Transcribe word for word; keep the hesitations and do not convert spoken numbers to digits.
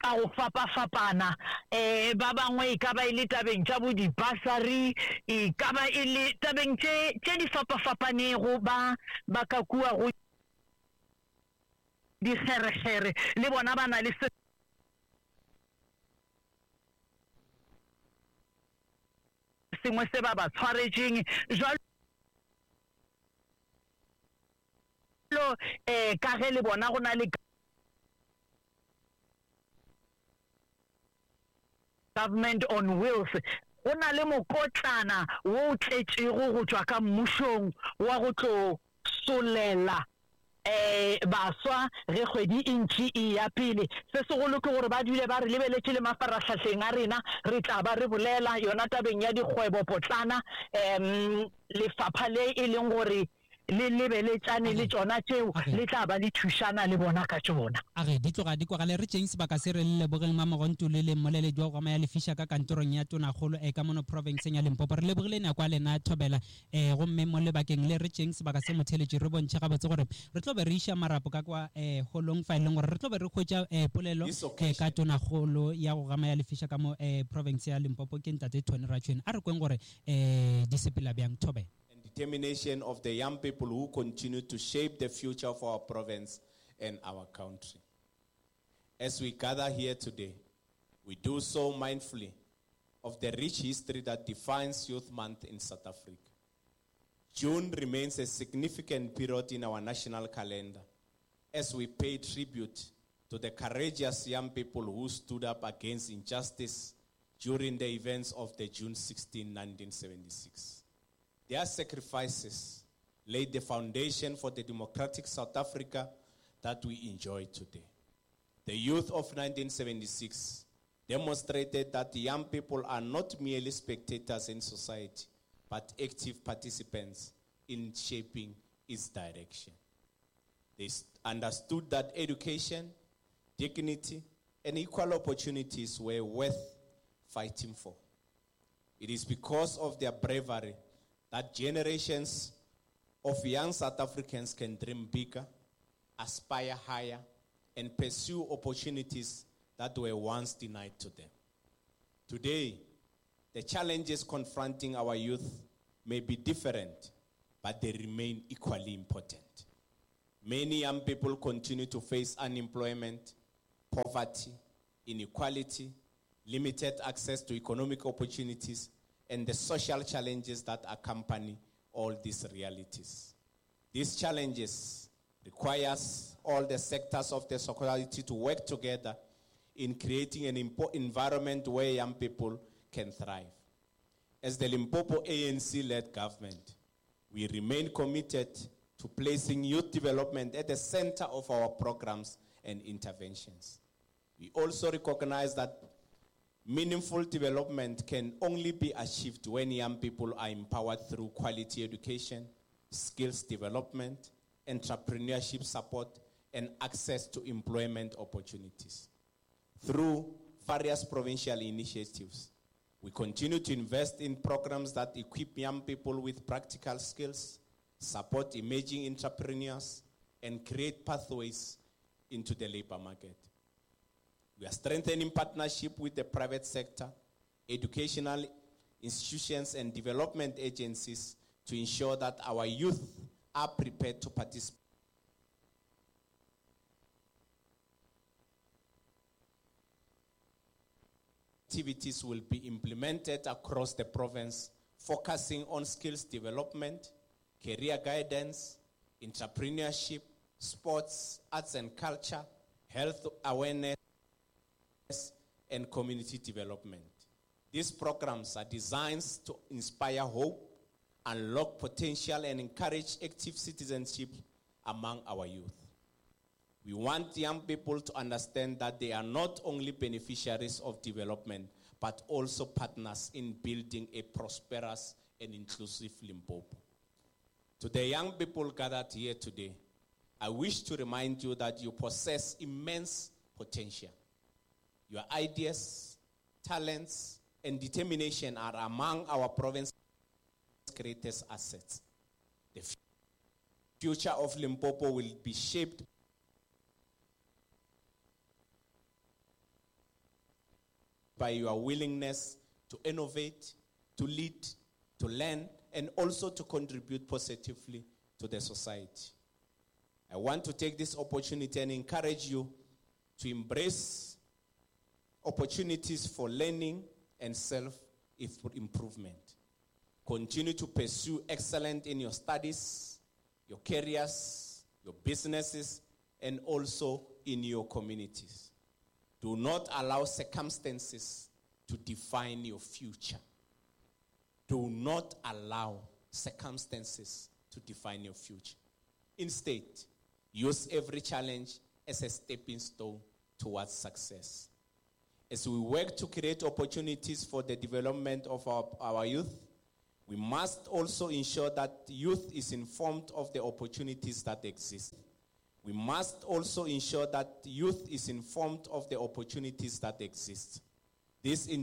ka go fapa-fapana eh ba bangwe e ka ba ile tabeng tša bo dibasari e ka ba ile tabeng tše tše di fapa-fapanego ba ba ka kua go di khere-khere le bona ba na le se sengwe se ba ba tshwaretseng jalo eh ka ge le bona go na le government on wheels go na le mokotlana wo tletšego go tšwa ka mmušong wa go tlo solela eh baswa ge kgwedi intši e ya pele se segolo ke gore ba dule ba re lebeletše le mafaratlhatlheng a rena re tla ba re bolela yona tabeng ya dikgwebo potlana em lefapha le e leng gore le lebeletšane le tsona tšeo le tla ba le thušana le bona ka tsona a ge di tloga di kwagale re James ba ka se re le bogeng ma mogonto le le moleledi wa go gamaya le fisha ka kantorong ya tonagolo e ka mono provinceng ya Limpopo re le bogile na kwa lena Thobela eh go mme mo le bakeng le re James ba ka se motheletši re bontšha ga botse gore re tlo be re isha marapo ka kwa eh holong fa ileng gore re tlo be re khwetša eh polelo ke ka tonagolo ya go gamaya le fisha ka mo eh province ya Limpopo ke ntate Tony Rachweni a re kweng gore eh disipela bjang Thobela. Determination of the young people who continue to shape the future of our province and our country. As we gather here today, we do so mindfully of the rich history that defines Youth Month in South Africa. June remains a significant period in our national calendar as we pay tribute to the courageous young people who stood up against injustice during the events of the June sixteenth, nineteen seventy-six. Their sacrifices laid the foundation for the democratic South Africa that we enjoy today. The youth of nineteen seventy-six demonstrated that the young people are not merely spectators in society, but active participants in shaping its direction. They understood that education, dignity, and equal opportunities were worth fighting for. It is because of their bravery that generations of young South Africans can dream bigger, aspire higher, and pursue opportunities that were once denied to them. Today, the challenges confronting our youth may be different, but they remain equally important. Many young people continue to face unemployment, poverty, inequality, limited access to economic opportunities, and the social challenges that accompany all these realities. These challenges require all the sectors of the society to work together in creating an environment where young people can thrive. As the Limpopo A N C-led government, we remain committed to placing youth development at the center of our programs and interventions. We also recognize that meaningful development can only be achieved when young people are empowered through quality education, skills development, entrepreneurship support, and access to employment opportunities. Through various provincial initiatives, we continue to invest in programs that equip young people with practical skills, support emerging entrepreneurs, and create pathways into the labor market. We are strengthening partnership with the private sector, educational institutions, and development agencies to ensure that our youth are prepared to participate. Activities will be implemented across the province, focusing on skills development, career guidance, entrepreneurship, sports, arts and culture, health awareness, and community development. These programs are designed to inspire hope, unlock potential, and encourage active citizenship among our youth. We want young people to understand that they are not only beneficiaries of development, but also partners in building a prosperous and inclusive Limpopo. To the young people gathered here today, I wish to remind you that you possess immense potential. Your ideas, talents, and determination are among our province's greatest assets. The future of Limpopo will be shaped by your willingness to innovate, to lead, to learn, and also to contribute positively to the society. I want to take this opportunity and encourage you to embrace opportunities for learning and self-improvement. Continue to pursue excellence in your studies, your careers, your businesses, and also in your communities. Do not allow circumstances to define your future. Do not allow circumstances to define your future. Instead, use every challenge as a stepping stone towards success. As we work to create opportunities for the development of our, our youth, we must also ensure that youth is informed of the opportunities that exist. We must also ensure that youth is informed of the opportunities that exist. This in